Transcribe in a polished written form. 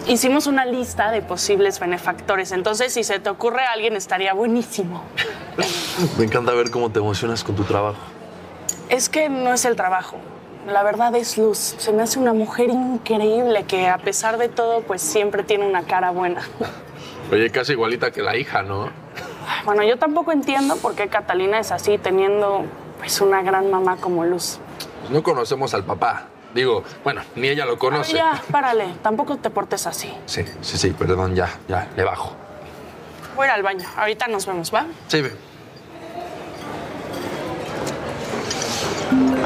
hicimos una lista de posibles benefactores. Entonces, si se te ocurre a alguien, estaría buenísimo. Me encanta ver cómo te emocionas con tu trabajo. Es que no es el trabajo. La verdad es Luz. Se me hace una mujer increíble que, a pesar de todo, pues siempre tiene una cara buena. Oye, casi igualita que la hija, ¿no? Bueno, yo tampoco entiendo por qué Catalina es así, teniendo pues una gran mamá como Luz. Pues no conocemos al papá. Digo, bueno, ni ella lo conoce. Ay, ya, párale. Tampoco te portes así. Sí, perdón, ya, le bajo. Voy a ir al baño. Ahorita nos vemos, ¿va? Sí, ve.